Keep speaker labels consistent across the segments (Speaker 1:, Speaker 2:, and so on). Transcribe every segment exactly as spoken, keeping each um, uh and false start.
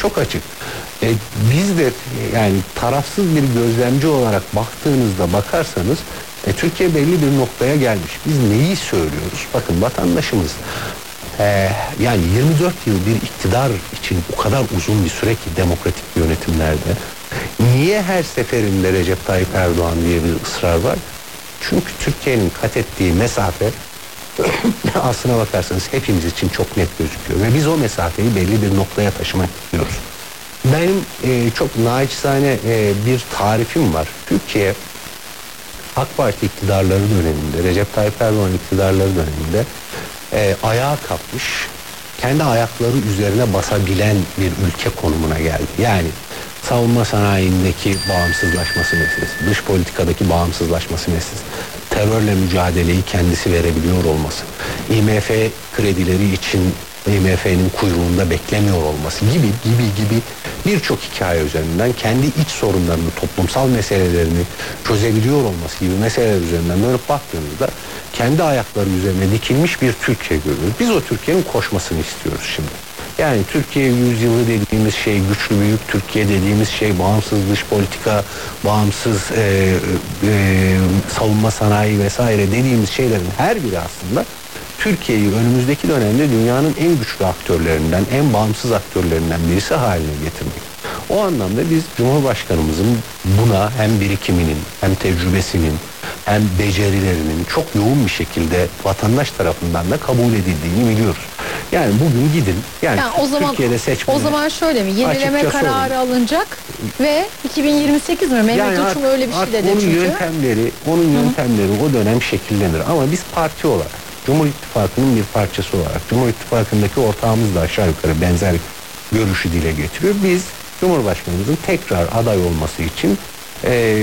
Speaker 1: Çok açık. E, biz de yani tarafsız bir gözlemci olarak baktığınızda bakarsanız e, Türkiye belli bir noktaya gelmiş. Biz neyi söylüyoruz? Bakın vatandaşımız e, yani yirmi dört yıl bir iktidar için o kadar uzun bir süre ki demokratik yönetimlerde niye her seferinde Recep Tayyip Erdoğan diye bir ısrar var? Çünkü Türkiye'nin kat ettiği mesafe aslına bakarsanız hepimiz için çok net gözüküyor ve biz o mesafeyi belli bir noktaya taşımak istiyoruz. Benim e, çok naçizane e, bir tarifim var. Türkiye AK Parti iktidarları döneminde, Recep Tayyip Erdoğan iktidarları döneminde e, ayağa kalkmış, kendi ayakları üzerine basabilen bir ülke konumuna geldi. Yani savunma sanayindeki bağımsızlaşması meselesi, dış politikadaki bağımsızlaşması meselesi, terörle mücadeleyi kendisi verebiliyor olması, I M F kredileri için I M F'nin kuyruğunda beklemiyor olması gibi gibi gibi birçok hikaye üzerinden kendi iç sorunlarını, toplumsal meselelerini çözebiliyor olması gibi meseleler üzerinden dönüp baktığımızda kendi ayakları üzerine dikilmiş bir Türkiye görüyoruz. Biz o Türkiye'nin koşmasını istiyoruz şimdi. Yani Türkiye yüzyılı dediğimiz şey, güçlü büyük Türkiye dediğimiz şey, bağımsız dış politika, bağımsız e, e, savunma sanayi vesaire dediğimiz şeylerin her biri aslında Türkiye'yi önümüzdeki dönemde dünyanın en güçlü aktörlerinden, en bağımsız aktörlerinden birisi haline getirmek. O anlamda biz Cumhurbaşkanımızın buna hem birikiminin, hem tecrübesinin, hem becerilerinin çok yoğun bir şekilde vatandaş tarafından da kabul edildiğini biliyoruz. Yani bugün gidin, yani,
Speaker 2: yani o zaman,
Speaker 1: Türkiye'de seçmeni.
Speaker 2: O zaman şöyle mi? Yenileme kararı sorun. alınacak ve iki bin yirmi sekiz mi? Mehmet yani Uçum öyle bir şey dedi
Speaker 1: onun
Speaker 2: çünkü.
Speaker 1: Yöntemleri, onun yöntemleri Hı-hı. o dönem şekillenir. Ama biz parti olarak, Cumhur İttifakı'nın bir parçası olarak, Cumhur İttifakı'ndaki ortağımız da aşağı yukarı benzer görüşü dile getiriyor. Biz Cumhurbaşkanımızın tekrar aday olması için e,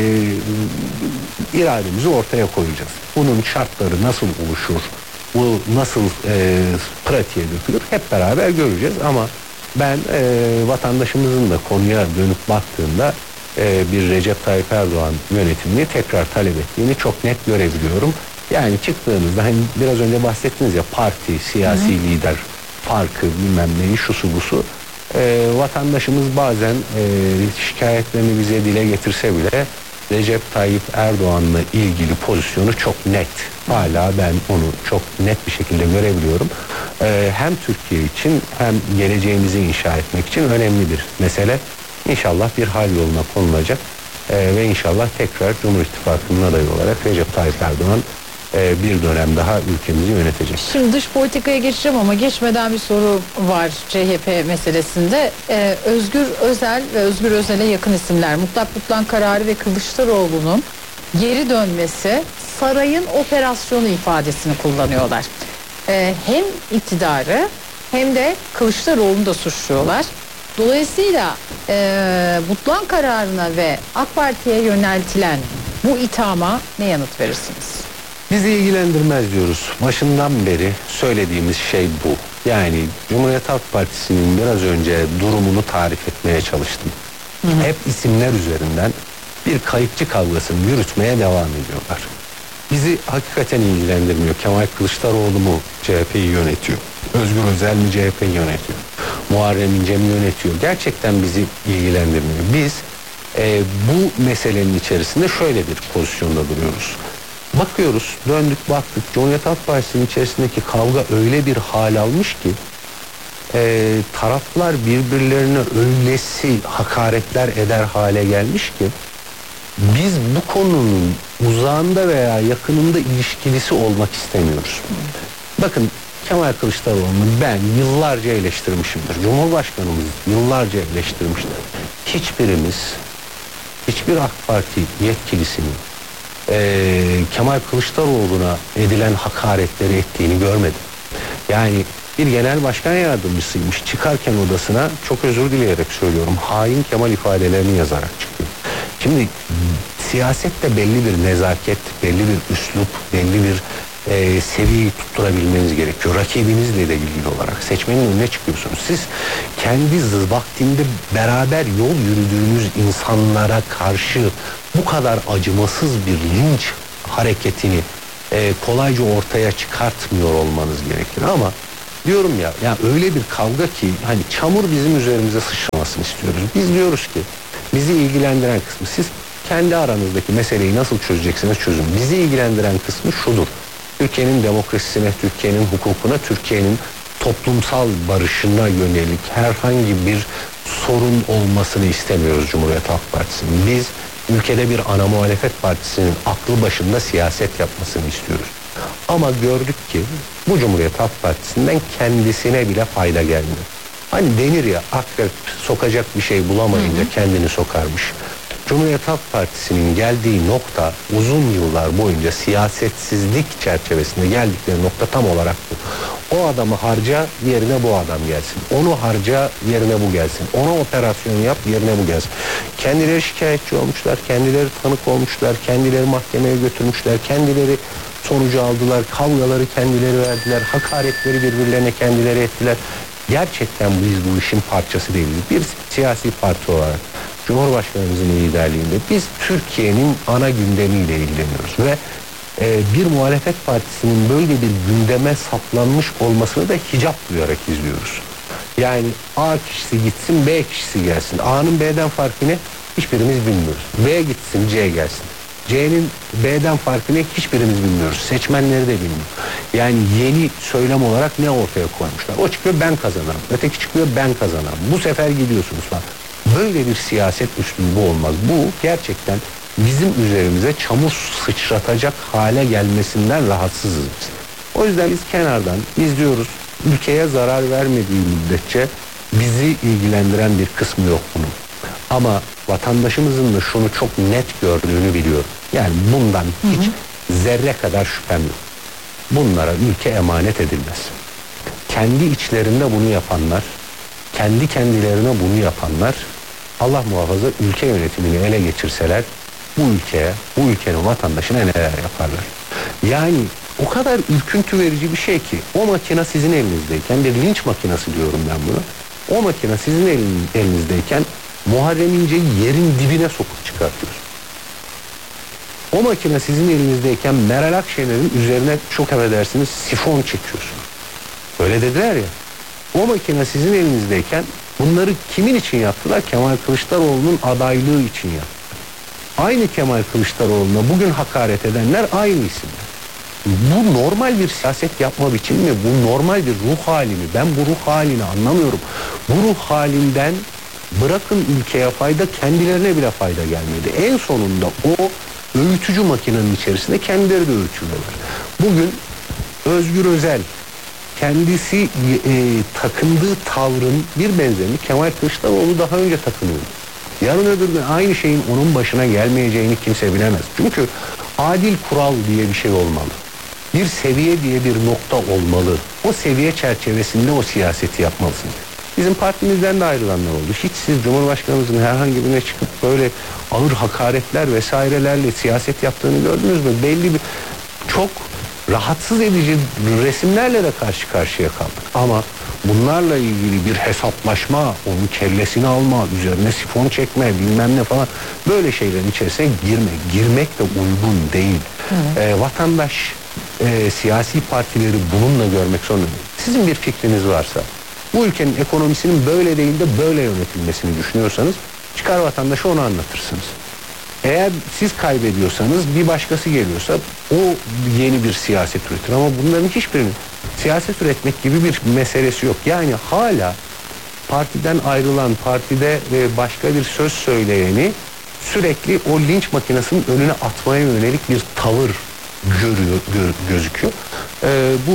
Speaker 1: irademizi ortaya koyacağız. Bunun şartları nasıl oluşur, bu nasıl e, pratiğe dökülür hep beraber göreceğiz. Ama ben e, vatandaşımızın da konuya dönüp baktığında e, bir Recep Tayyip Erdoğan yönetimini tekrar talep ettiğini çok net görebiliyorum. Yani çıktığınızda hani biraz önce bahsettiniz ya parti, siyasi Hı-hı. lider farkı bilmem neyi şusu busu. E, vatandaşımız bazen e, şikayetlerini bize dile getirse bile Recep Tayyip Erdoğan'la ilgili pozisyonu çok net. Hala ben onu çok net bir şekilde görebiliyorum. Ee, hem Türkiye için hem geleceğimizi inşa etmek için önemli bir mesele. İnşallah bir hal yoluna konulacak ee, ve inşallah tekrar Cumhur İttifakı'nın adayı olarak Recep Tayyip Erdoğan e, bir dönem daha ülkemizi yönetecek.
Speaker 2: Şimdi dış politikaya geçeceğim ama geçmeden bir soru var C H P meselesinde. Ee, Özgür Özel ve Özgür Özel'e yakın isimler mutlak butlan kararı ve Kılıçdaroğlu'nun geri dönmesi sarayın operasyonu ifadesini kullanıyorlar. Ee, hem iktidarı hem de Kılıçdaroğlu'nu da suçluyorlar. Dolayısıyla e, butlan kararına ve AK Parti'ye yöneltilen bu ithama ne yanıt verirsiniz?
Speaker 1: Bizi ilgilendirmez diyoruz. Başından beri söylediğimiz şey bu. Yani Cumhuriyet Halk Partisi'nin biraz önce durumunu tarif etmeye çalıştım. Hı hı. Hep isimler üzerinden bir kayıkçı kavgasını yürütmeye devam ediyorlar. Bizi hakikaten ilgilendirmiyor. Kemal Kılıçdaroğlu mu C H P'yi yönetiyor? Özgür Özel mi C H P'yi yönetiyor? Muharrem İnce mi yönetiyor? Gerçekten bizi ilgilendirmiyor. Biz e, bu meselenin içerisinde şöyle bir pozisyonda duruyoruz. Bakıyoruz, döndük baktık. Cumhuriyet Halk Partisi'nin içerisindeki kavga öyle bir hal almış ki e, taraflar birbirlerine öylesi hakaretler eder hale gelmiş ki biz bu konunun uzağında veya yakınında ilişkilisi olmak istemiyoruz. Bakın Kemal Kılıçdaroğlu'nu ben yıllarca eleştirmişimdir. Cumhurbaşkanımız yıllarca eleştirmiştir. Hiçbirimiz, hiçbir AK Parti yetkilisinin Ee, Kemal Kılıçdaroğlu'na edilen hakaretleri ettiğini görmedim. Yani bir genel başkan yardımcısıymış. Çıkarken odasına çok özür dileyerek söylüyorum. Hain Kemal ifadelerini yazarak çıkıyor. Şimdi siyasette belli bir nezaket, belli bir üslup, belli bir e, seviyeyi tutturabilmeniz gerekiyor. Rakibinizle de ilgili olarak seçmenin önüne çıkıyorsunuz. Siz kendi vaktinde beraber yol yürüdüğünüz insanlara karşı bu kadar acımasız bir linç hareketini e, kolayca ortaya çıkartmıyor olmanız gerekir. Ama diyorum ya, ya öyle bir kavga ki hani çamur bizim üzerimize sıçramasını istiyoruz. Biz diyoruz ki bizi ilgilendiren kısmı, siz kendi aranızdaki meseleyi nasıl çözeceksiniz çözün. Bizi ilgilendiren kısmı şudur: Türkiye'nin demokrasisine, Türkiye'nin hukukuna, Türkiye'nin toplumsal barışına yönelik herhangi bir sorun olmasını istemiyoruz Cumhuriyet Halk Partisi'nin. Biz ülkede bir ana muhalefet partisinin aklı başında siyaset yapmasını istiyoruz. Ama gördük ki bu Cumhuriyet Halk Partisi'nden kendisine bile fayda gelmiyor. Hani denir ya, akrep sokacak bir şey bulamayınca kendini sokarmış. Cumhuriyet Halk Partisi'nin geldiği nokta, uzun yıllar boyunca siyasetsizlik çerçevesinde geldikleri nokta tam olarak bu. O adamı harca, yerine bu adam gelsin. Onu harca, yerine bu gelsin. Ona operasyon yap, yerine bu gelsin. Kendileri şikayetçi olmuşlar, kendileri tanık olmuşlar, kendileri mahkemeye götürmüşler, kendileri sonucu aldılar, kavgaları kendileri verdiler, hakaretleri birbirlerine kendileri ettiler. Gerçekten biz bu işin parçası değiliz. Bir siyasi parti olarak Cumhurbaşkanımızın liderliğinde biz Türkiye'nin ana gündemiyle ilgileniyoruz ve e, bir muhalefet partisinin böyle bir gündeme saplanmış olmasını da hicap duyarak izliyoruz. Yani A kişisi gitsin, B kişisi gelsin. A'nın B'den farkı ne? Hiçbirimiz bilmiyoruz. B gitsin, C gelsin. C'nin B'den farkı ne? Hiçbirimiz bilmiyoruz. Seçmenleri de bilmiyor. Yani yeni söylem olarak ne ortaya koymuşlar? O çıkıyor, ben kazanırım. Öteki çıkıyor, ben kazanırım. Bu sefer gidiyorsunuz falan. Böyle bir siyaset üslubu olmaz. Bu gerçekten bizim üzerimize çamur sıçratacak hale gelmesinden rahatsızız biz. O yüzden biz kenardan izliyoruz. Ülkeye zarar vermediği müddetçe bizi ilgilendiren bir kısmı yok bunun. Ama vatandaşımızın da şunu çok net gördüğünü biliyorum. Yani bundan hı hı. hiç zerre kadar şüphem yok. Bunlara ülke emanet edilmez. Kendi içlerinde bunu yapanlar, kendi kendilerine bunu yapanlar, Allah muhafaza ülke yönetimini ele geçirseler bu ülkeye, bu ülkenin vatandaşına neler yaparlar. Yani o kadar ürküntü verici bir şey ki, o makine sizin elinizdeyken, bir linç makinesi diyorum ben buna, o makine sizin elin, elinizdeyken Muharrem İnce'yi yerin dibine sokup çıkartıyor. O makine sizin elinizdeyken Meral Akşener'in üzerine, çok affedersiniz, sifon çekiyorsunuz. Öyle dediler ya. O makine sizin elinizdeyken bunları kimin için yaptılar? Kemal Kılıçdaroğlu'nun adaylığı için yaptılar. Aynı Kemal Kılıçdaroğlu'na bugün hakaret edenler aynı isimler. Bu normal bir siyaset yapma biçimi mi? Bu normal bir ruh hali mi? Ben bu ruh halini anlamıyorum. Bu ruh halinden bırakın ülkeye fayda, kendilerine bile fayda gelmedi. En sonunda o öğütücü makinenin içerisinde kendileri de öğütülüyorlar. Bugün Özgür Özel kendisi e, takındığı tavrın bir benzerini Kemal Kılıçdaroğlu daha önce takınıyordu. Yarın öbür gün aynı şeyin onun başına gelmeyeceğini kimse bilemez. Çünkü adil kural diye bir şey olmalı. Bir seviye diye bir nokta olmalı. O seviye çerçevesinde o siyaseti yapmalısınız. Bizim partimizden de ayrılanlar oldu. Hiç siz Cumhurbaşkanımızın herhangi birine çıkıp böyle ağır hakaretler vesairelerle siyaset yaptığını gördünüz mü? Belli bir çok rahatsız edici resimlerle de karşı karşıya kaldık. Ama bunlarla ilgili bir hesaplaşma, onun kellesini alma, üzerine sifon çekme, bilmem ne falan, böyle şeylerin içerisine girme. Girmek de uygun değil. Ee, vatandaş e, siyasi partileri bununla görmek zorunda değil. Sizin bir fikriniz varsa, bu ülkenin ekonomisinin böyle değil de böyle yönetilmesini düşünüyorsanız, çıkar vatandaşa onu anlatırsınız. Eğer siz kaybediyorsanız, bir başkası geliyorsa o yeni bir siyaset üretir. Ama bunların hiçbirinin siyaset üretmek gibi bir meselesi yok. Yani hala partiden ayrılan, partide başka bir söz söyleyeni sürekli o linç makinesinin önüne atmaya yönelik bir tavır görüyor, gö- gözüküyor. Ee, bu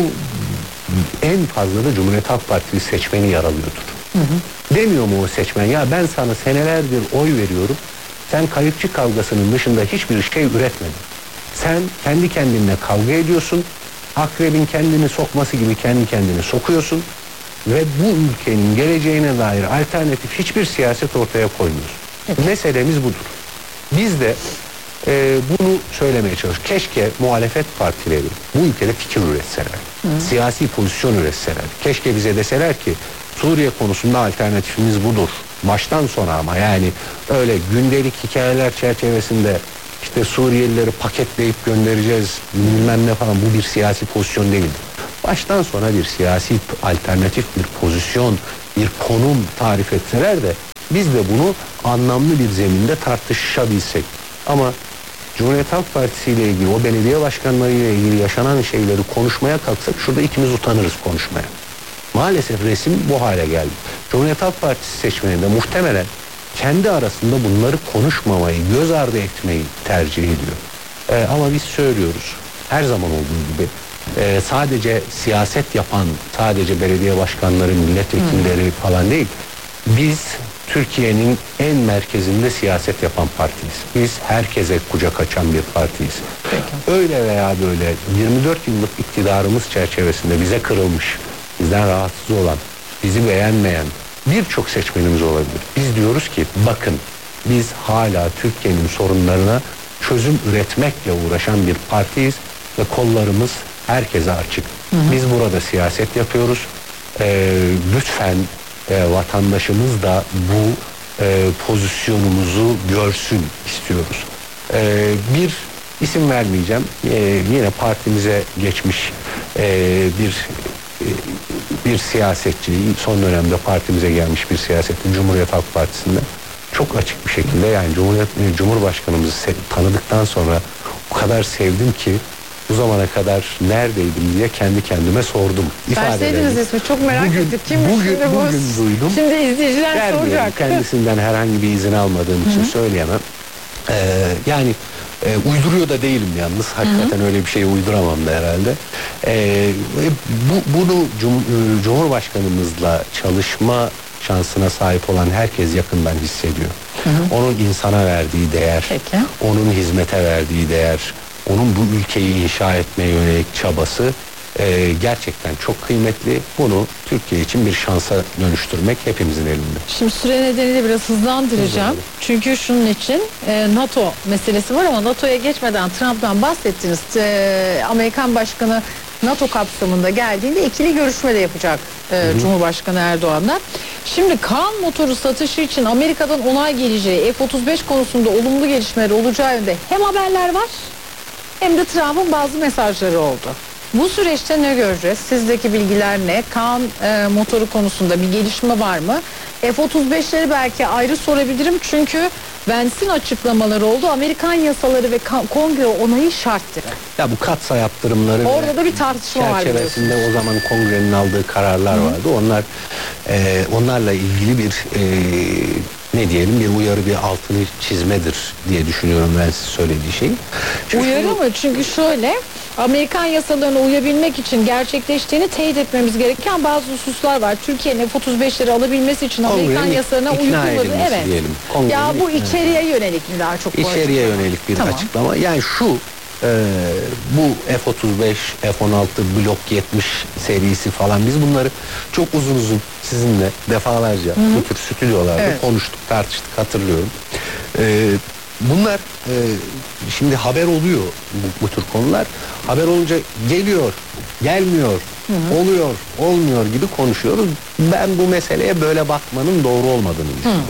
Speaker 1: en fazla da Cumhuriyet Halk Partisi seçmeni yaralıyordur. Hı hı. Demiyor mu o seçmen, ya ben sana senelerdir oy veriyorum, sen kayıkçı kavgasının dışında hiçbir şey üretmedin. Sen kendi kendinle kavga ediyorsun, akrebin kendini sokması gibi kendi kendini sokuyorsun ve bu ülkenin geleceğine dair alternatif hiçbir siyaset ortaya koymuyorsun. Evet. Meselemiz budur. Biz de e, bunu söylemeye çalışıyoruz. Keşke muhalefet partileri bu ülkede fikir üretseler, Hı. siyasi pozisyon üretseler. Keşke bize deseler ki Suriye konusunda alternatifimiz budur. Baştan sona, ama yani öyle gündelik hikayeler çerçevesinde işte Suriyelileri paketleyip göndereceğiz bilmem ne falan, bu bir siyasi pozisyon değildir. baştan sona bir siyasi alternatif bir pozisyon, bir konum tarif etseler de biz de bunu anlamlı bir zeminde tartışabilsek. Ama Cumhuriyet Halk Partisi ile ilgili, o belediye başkanları ile ilgili yaşanan şeyleri konuşmaya kalksak şurada ikimiz utanırız konuşmaya. Maalesef resim bu hale geldi. Cumhuriyet Halk Partisi seçmeninde muhtemelen kendi arasında bunları konuşmamayı, göz ardı etmeyi tercih ediyor. Ee, ama biz söylüyoruz. Her zaman olduğu gibi e, sadece siyaset yapan, sadece belediye başkanları, milletvekilleri hmm. falan değil. Biz Türkiye'nin en merkezinde siyaset yapan partiyiz. Biz herkese kucak açan bir partiyiz. Peki. Öyle veya böyle yirmi dört yıllık iktidarımız çerçevesinde bize kırılmış, bizden rahatsız olan, bizi beğenmeyen birçok seçmenimiz olabilir. Biz diyoruz ki bakın, biz hala Türkiye'nin sorunlarına çözüm üretmekle uğraşan bir partiyiz ve kollarımız herkese açık. Hı hı. Biz burada siyaset yapıyoruz. Ee, lütfen e, vatandaşımız da bu e, pozisyonumuzu görsün istiyoruz. Ee, bir isim vermeyeceğim. Ee, yine partimize geçmiş e, bir e, bir siyasetçi, son dönemde partimize gelmiş bir siyasetçi, Cumhuriyet Halk Partisi'nde çok açık bir şekilde, yani Cumhuriyet Cumhurbaşkanımızı tanıdıktan sonra o kadar sevdim ki bu zamana kadar neredeydim diye kendi kendime sordum.
Speaker 2: Verseydiniz ismi, çok merak
Speaker 1: bugün,
Speaker 2: ettik. Kimmiş
Speaker 1: bugün,
Speaker 2: şimdi bu?
Speaker 1: bugün duydum.
Speaker 2: Şimdi izleyiciler soracak.
Speaker 1: Kendisinden herhangi bir izin almadığım için Hı-hı. söyleyemem. Ee, yani e, uyduruyor da değilim yalnız. Hakikaten Hı-hı. öyle bir şey uyduramam da herhalde. Ee, bu, bunu cum, Cumhurbaşkanımızla çalışma şansına sahip olan herkes yakından hissediyor. Hı hı. Onun insana verdiği değer, Peki. onun hizmete verdiği değer, onun bu ülkeyi inşa etmeye yönelik çabası e, gerçekten çok kıymetli. Bunu Türkiye için bir şansa dönüştürmek hepimizin elinde.
Speaker 2: Şimdi süre nedeniyle biraz hızlandıracağım. Hızlı. Çünkü şunun için e, NATO meselesi var ama NATO'ya geçmeden Trump'tan bahsettiniz. E, Amerikan Başkanı NATO kapsamında geldiğinde ikili görüşme de yapacak e, Cumhurbaşkanı Erdoğan'la. Şimdi Kaan motoru satışı için Amerika'dan onay geleceği, F otuz beş konusunda olumlu gelişmeler olacağı yönde hem haberler var hem de Trump'ın bazı mesajları oldu. Bu süreçte ne göreceğiz? Sizdeki bilgiler ne? Kaan e, motoru konusunda bir gelişme var mı? F otuz beşleri belki ayrı sorabilirim çünkü Vance'in açıklamaları oldu. Amerikan yasaları ve kongre onayı şarttır.
Speaker 1: Ya bu katsa yaptırımları
Speaker 2: orada da bir tartışma var.
Speaker 1: Çerçevesinde o zaman kongrenin aldığı kararlar Hı. vardı. Onlar e, onlarla ilgili bir e, ne diyelim bir uyarı, bir altını çizmedir diye düşünüyorum ben size söylediği şey.
Speaker 2: Çünkü uyarı şunu... mı? Çünkü şöyle, Amerikan yasalarına uyabilmek için gerçekleştiğini teyit etmemiz gereken bazı hususlar var. Türkiye'nin F otuz beşleri alabilmesi için Amerikan Kongrenin yasalarına uyulmadı. Evet. Diyelim. Ya bu içeriye yönelik mi daha çok?
Speaker 1: İçeriye yönelik bir tamam. açıklama. Yani şu e, bu F otuz beş, F on altı, Blok yetmiş serisi falan biz bunları çok uzun uzun sizinle defalarca Hı-hı. bu tür stüdyolarda evet. konuştuk, tartıştık, hatırlıyorum. E, bunlar e, şimdi haber oluyor bu, bu tür konular. Haber olunca geliyor, gelmiyor, Hı-hı. oluyor, olmuyor gibi konuşuyoruz. Ben bu meseleye böyle bakmanın doğru olmadığını düşünüyorum.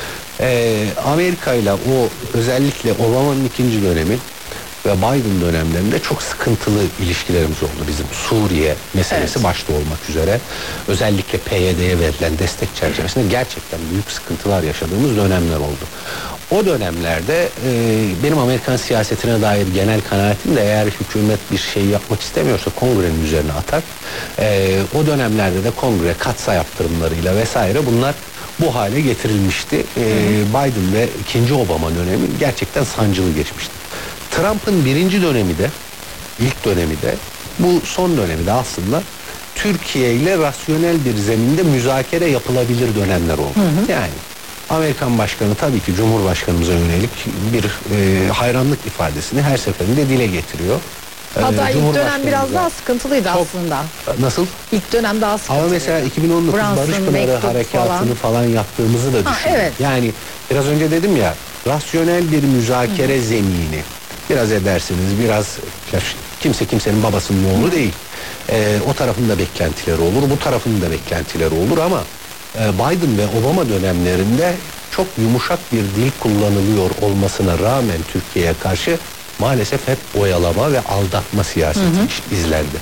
Speaker 1: Ee, Amerika ile o özellikle Obama'nın ikinci dönemi ve Biden dönemlerinde çok sıkıntılı ilişkilerimiz oldu bizim. Suriye meselesi evet. başta olmak üzere özellikle P Y D'ye verilen destek çerçevesinde gerçekten büyük sıkıntılar yaşadığımız dönemler oldu. O dönemlerde e, benim Amerikan siyasetine dair genel kanaatim de eğer hükümet bir şey yapmak istemiyorsa kongrenin üzerine atar. E, o dönemlerde de kongre katsa yaptırımlarıyla vesaire bunlar bu hale getirilmişti. Ee, Biden ve ikinci Obama dönemi gerçekten sancılı geçmişti. Trump'ın birinci dönemi de, ilk dönemi de, bu son dönemi de aslında Türkiye ile rasyonel bir zeminde müzakere yapılabilir dönemler oldu. Hı hı. Yani Amerikan başkanı tabii ki Cumhurbaşkanımıza yönelik bir e, hayranlık ifadesini her seferinde dile getiriyor.
Speaker 2: Hatta ilk dönem biraz daha sıkıntılıydı çok, aslında.
Speaker 1: Nasıl?
Speaker 2: İlk dönem daha sıkıntılıydı.
Speaker 1: Ama mesela iki bin on dokuz Brunson, Barış Pınarı harekatını falan. falan yaptığımızı da düşünün. Ha, evet. Yani biraz önce dedim ya, rasyonel bir müzakere Hı. zemini. Biraz edersiniz, biraz kimse kimsenin babasının oğlu değil. Ee, o tarafın da beklentileri olur, bu tarafın da beklentileri olur ama e, Biden ve Obama dönemlerinde çok yumuşak bir dil kullanılıyor olmasına rağmen Türkiye'ye karşı maalesef hep oyalama ve aldatma siyaseti hı hı. izlendi.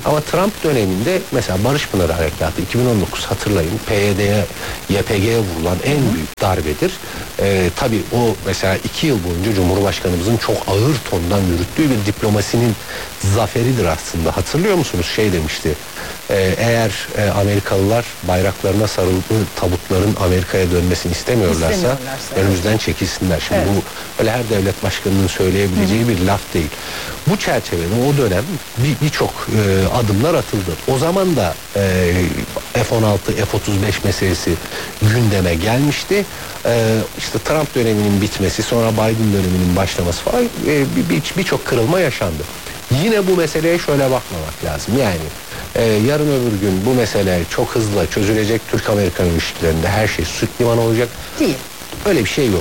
Speaker 1: Ama Trump döneminde mesela Barış Pınarı Harekatı iki bin on dokuz, hatırlayın, P Y D'ye, Y P G'ye vurulan en Hı. büyük darbedir. Ee, tabii o mesela iki yıl boyunca Cumhurbaşkanımızın çok ağır tondan yürüttüğü bir diplomasinin zaferidir aslında. Hatırlıyor musunuz? Şey demişti. E, eğer e, Amerikalılar bayraklarına sarılı tabutların Amerika'ya dönmesini istemiyorlarsa, istemiyorlarsa önümüzden evet. çekilsinler. Şimdi evet. bu öyle her devlet başkanının söyleyebileceği Hı-hı. bir laf değil. Bu çerçevede o dönem birçok bir e, adımlar atıldı. O zaman da e, F on altı, F otuz beş meselesi gündeme gelmişti. E, işte Trump döneminin bitmesi, sonra Biden döneminin başlaması falan e, birçok bir, bir kırılma yaşandı. Yine bu meseleye şöyle bakmamak lazım. Yani e, yarın öbür gün bu mesele çok hızlı çözülecek, Türk-Amerikan ilişkilerinde her şey süt liman olacak.
Speaker 2: Değil.
Speaker 1: Öyle bir şey yok.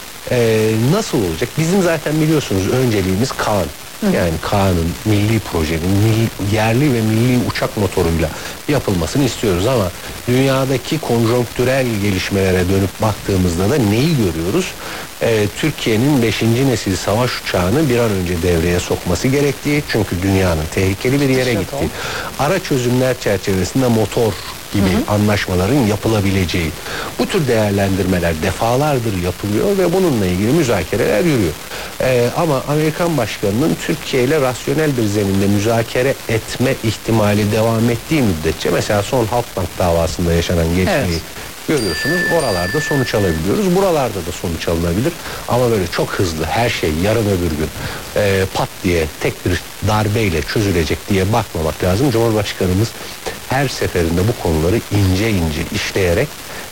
Speaker 1: E, nasıl olacak? Bizim zaten biliyorsunuz önceliğimiz Kaan. Yani Kaan'ın, milli projenin milli, yerli ve milli uçak motoruyla yapılmasını istiyoruz ama dünyadaki konjonktürel gelişmelere dönüp baktığımızda da neyi görüyoruz? Ee, Türkiye'nin beşinci nesil savaş uçağını bir an önce devreye sokması gerektiği, çünkü dünyanın tehlikeli bir yere gittiği, ara çözümler çerçevesinde motor gibi hı hı. anlaşmaların yapılabileceği, bu tür değerlendirmeler defalardır yapılıyor ve bununla ilgili müzakereler yürüyor. Ee, ama Amerikan başkanının Türkiye ile rasyonel bir zeminde müzakere etme ihtimali devam ettiği müddetçe, mesela son Halkbank davasında yaşanan gelişmeyi evet. görüyorsunuz. Oralarda sonuç alabiliyoruz. Buralarda da sonuç alınabilir. Ama böyle çok hızlı her şey yarın öbür gün e, pat diye tek bir darbeyle çözülecek diye bakmamak lazım. Cumhurbaşkanımız her seferinde bu konuları ince ince işleyerek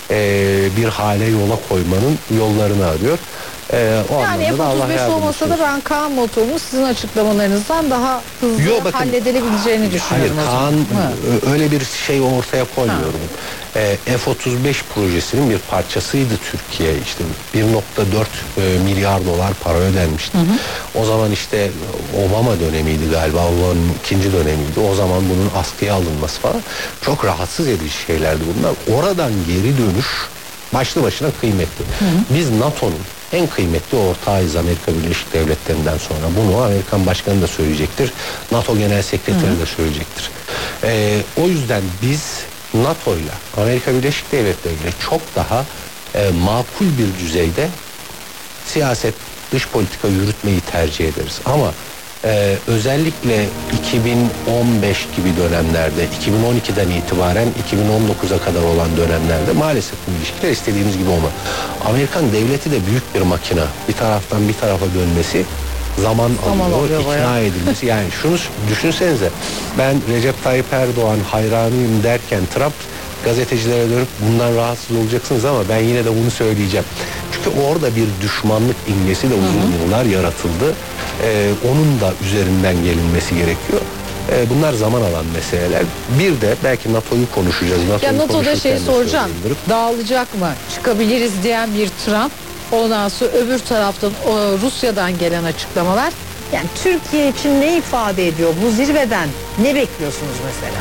Speaker 1: e, bir hale yola koymanın yollarını arıyor. Ee, o
Speaker 2: yani F otuz beş olmasa da ben Kaan motorunu sizin açıklamalarınızdan daha hızlı Yo, bakın, halledilebileceğini düşünüyorum.
Speaker 1: Hayır, Kaan ha. öyle bir şey ortaya koymuyorum. Ee, F otuz beş projesinin bir parçasıydı Türkiye. İşte bir nokta dört e, milyar dolar para ödenmişti. Hı hı. O zaman işte Obama dönemiydi galiba. Obama'nın ikinci dönemiydi. O zaman bunun askıya alınması falan çok rahatsız edici şeylerdi bunlar. Oradan geri dönüş başlı başına kıymetli. Hı hı. Biz NATO'nun en kıymetli ortağıyız Amerika Birleşik Devletleri'nden sonra. Bunu Amerikan Başkanı da söyleyecektir. NATO Genel Sekreteri Hı. de söyleyecektir. Ee, o yüzden biz NATO'yla, Amerika Birleşik Devletleri'yle çok daha e, makul bir düzeyde siyaset, dış politika yürütmeyi tercih ederiz. Ama Ee, özellikle iki bin on beş gibi dönemlerde, iki bin on ikiden itibaren iki bin on dokuza kadar olan dönemlerde maalesef bu ilişkiler istediğimiz gibi olmadı. Amerikan devleti de büyük bir makina. Bir taraftan bir tarafa dönmesi zaman, zaman alıyor, ikna bayağı. edilmesi. Yani şunu düşünsenize, ben Recep Tayyip Erdoğan hayranıyım derken Trump gazetecilere dönüp bundan rahatsız olacaksınız ama ben yine de bunu söyleyeceğim. Çünkü orada bir düşmanlık imgesi de uzun hı hı. yıllar yaratıldı. Ee, onun da üzerinden gelinmesi gerekiyor. Ee, bunlar zaman alan meseleler. Bir de belki NATO'yu konuşacağız. NATO'yu
Speaker 2: ya NATO'da şey soracağım. Dağılacak mı? Çıkabiliriz diyen bir Trump. Ondan sonra öbür taraftan o, Rusya'dan gelen açıklamalar. Yani Türkiye için ne ifade ediyor? Bu zirveden ne bekliyorsunuz mesela?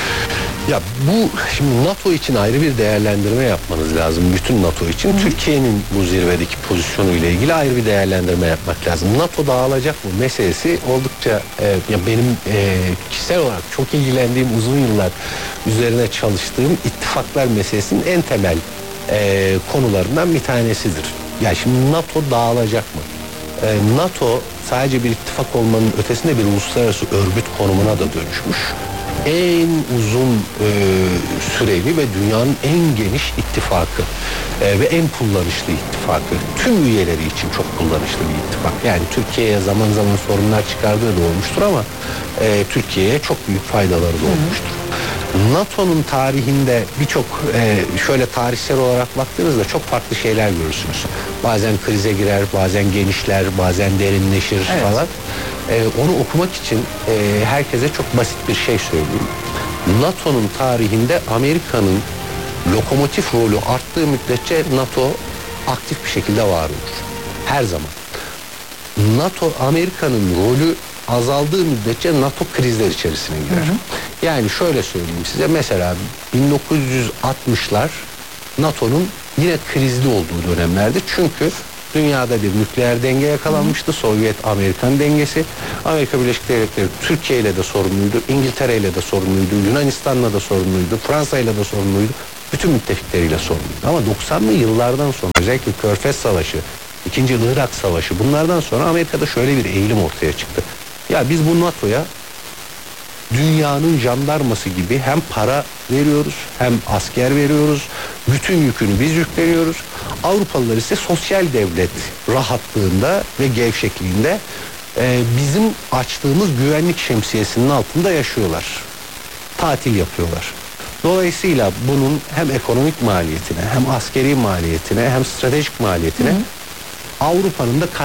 Speaker 1: Ya bu şimdi NATO için ayrı bir değerlendirme yapmanız lazım. Bütün NATO için. Hı. Türkiye'nin bu zirvedeki pozisyonu ile ilgili ayrı bir değerlendirme yapmak lazım. NATO dağılacak mı meselesi oldukça e, ya benim e, kişisel olarak çok ilgilendiğim, uzun yıllar üzerine çalıştığım ittifaklar meselesinin en temel e, konularından bir tanesidir. Ya şimdi NATO dağılacak mı? E, NATO sadece bir ittifak olmanın ötesinde bir uluslararası örgüt konumuna da dönüşmüş. En uzun e, süreli ve dünyanın en geniş ittifakı e, ve en kullanışlı ittifakı. Tüm üyeleri için çok kullanışlı bir ittifak. Yani Türkiye'ye zaman zaman sorunlar çıkardığı da olmuştur ama e, Türkiye'ye çok büyük faydaları da olmuştur. NATO'nun tarihinde birçok e, şöyle tarihsel olarak baktığınızda çok farklı şeyler görürsünüz. Bazen krize girer, bazen genişler, bazen derinleşir evet. falan. E, onu okumak için e, herkese çok basit bir şey söyleyeyim. NATO'nun tarihinde Amerika'nın lokomotif rolü arttığı müddetçe NATO aktif bir şekilde var olur. Her zaman. NATO, Amerika'nın rolü azaldığı müddetçe NATO krizler içerisine girer. Hı hı. Yani şöyle söyleyeyim size, mesela bin dokuz yüz altmışlar NATO'nun yine krizli olduğu dönemlerdi. Çünkü dünyada bir nükleer denge yakalanmıştı. Sovyet-Amerikan dengesi. Amerika Birleşik Devletleri Türkiye ile de sorunluydu. İngiltere ile de sorunluydu. Yunanistan'la da sorunluydu. Fransa ile de sorunluydu. Bütün müttefikleriyle sorunluydu. Ama doksanlı yıllardan sonra özellikle Körfez Savaşı, İkinci Irak Savaşı, bunlardan sonra Amerika'da şöyle bir eğilim ortaya çıktı. Ya biz bu NATO'ya dünyanın jandarması gibi hem para veriyoruz hem asker veriyoruz. Bütün yükünü biz yükleniyoruz. Avrupalılar ise sosyal devlet rahatlığında ve gevşekliğinde e, bizim açtığımız güvenlik şemsiyesinin altında yaşıyorlar. Tatil yapıyorlar. Dolayısıyla bunun hem ekonomik maliyetine hem askeri maliyetine hem stratejik maliyetine Avrupa'nın da